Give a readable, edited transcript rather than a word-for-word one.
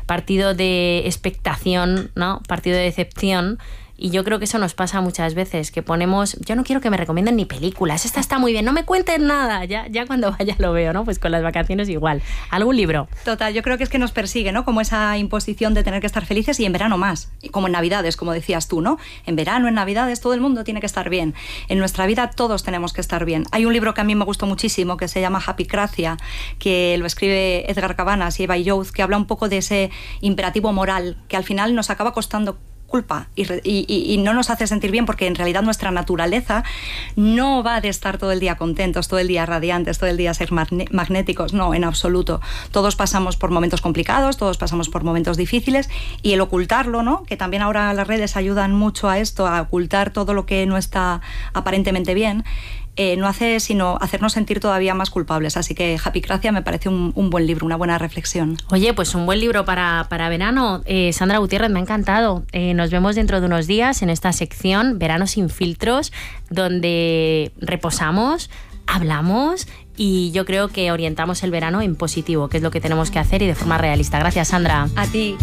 partido de expectación, ¿no? Partido de decepción. Y yo creo que eso nos pasa muchas veces, que ponemos, yo no quiero que me recomienden ni películas, esta está muy bien, no me cuenten nada, ya cuando vaya lo veo, ¿no? Pues con las vacaciones igual. ¿Algún libro? Total, yo creo que es que nos persigue, ¿no? Como esa imposición de tener que estar felices, y en verano más, como en Navidades, como decías tú, ¿no? En verano, en Navidades, todo el mundo tiene que estar bien. En nuestra vida todos tenemos que estar bien. Hay un libro que a mí me gustó muchísimo, que se llama Happycracia, que lo escribe Edgar Cabanas y Eva Youth, que habla un poco de ese imperativo moral, que al final nos acaba costando culpa y no nos hace sentir bien, porque en realidad nuestra naturaleza no va de estar todo el día contentos, todo el día radiantes, todo el día ser magnéticos, no, en absoluto. Todos pasamos por momentos complicados, todos pasamos por momentos difíciles, y el ocultarlo, ¿no? Que también ahora las redes ayudan mucho a esto, a ocultar todo lo que no está aparentemente bien, no hace sino hacernos sentir todavía más culpables. Así que Happycracia me parece un buen libro, una buena reflexión. Oye, pues un buen libro para verano. Sandra Gutiérrez, me ha encantado. Nos vemos dentro de unos días en esta sección Verano sin filtros, donde reposamos, hablamos y yo creo que orientamos el verano en positivo, que es lo que tenemos que hacer, y de forma realista. Gracias, Sandra. A ti.